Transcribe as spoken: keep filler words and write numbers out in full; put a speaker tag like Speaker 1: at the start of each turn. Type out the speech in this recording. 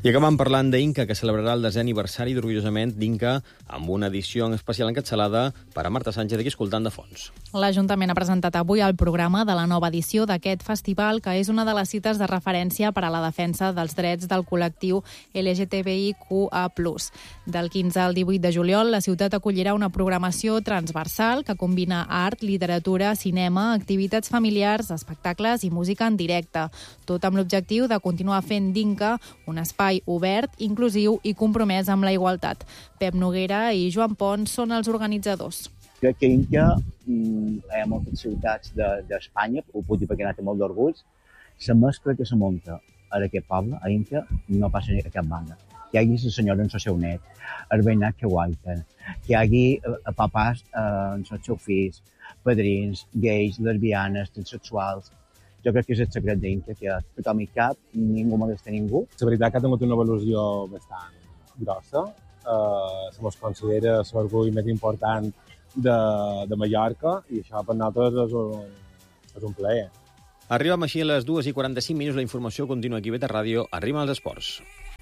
Speaker 1: I acabem parlant d'Inca, que celebrarà el desè aniversari d'Orgullosament d'Inca amb una edició especial encapçalada per a Marta Sánchez, aquí escoltant de fons.
Speaker 2: L'Ajuntament ha presentat avui el programa de la nova edició d'aquest festival, que és una de les cites de referència per a la defensa dels drets del col·lectiu L G T B I Q A plus. Del quinze al divuit de juliol, la ciutat acollirà una programació transversal que combina art, literatura, cinema, activitats familiars, espectacles i música en directe. Tot amb l'objectiu de continuar fent d'Inca un espai obert, inclusiu i compromès amb la igualtat. Pep Noguera i Joan Pons són els organitzadors.
Speaker 3: Crec que Inca, hi ha moltes ciutats d'Espanya, ho puc dir perquè he anat amb molt d'orgull, la mescla que se munta a aquest poble, a Inca, no passa a cap banda. Que hi hagi la senyora amb el seu net, el veïnat que guaiten, que hi hagi papàs amb els seus fills, padrins, gais, lesbianes, transsexuals. Jo crec que és el secret d'Inca, que tothom hi cap, ningú molesta ningú.
Speaker 4: La veritat que ha tingut una evolució bastant grossa. Uh, se mos considera l'orgull més important de, de Mallorca i això per nosaltres és un, és un plaer.
Speaker 1: Arribem així a les dues i quaranta-cinc minuts. La informació continua aquí a Beta Ràdio. Arriben els esports.